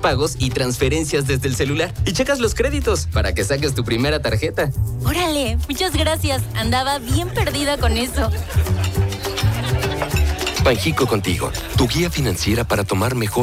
pagos y transferencias desde el celular. Y checas los créditos para que saques tu primera tarjeta. Órale, muchas gracias. Andaba bien perdida con eso. Banjico contigo, tu guía financiera para tomar mejor